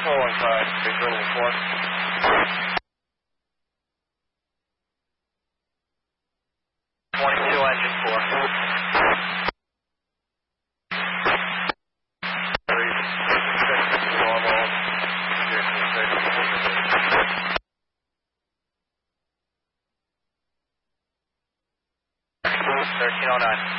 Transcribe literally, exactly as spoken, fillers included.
four one five, big runway four. twenty-two engine four. Three, six, normal. thirteen oh nine.